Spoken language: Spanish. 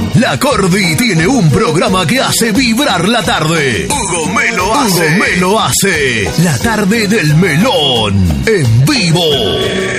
La Cordi tiene un programa que hace vibrar la tarde. Hugo Melo hace La tarde del melón en vivo.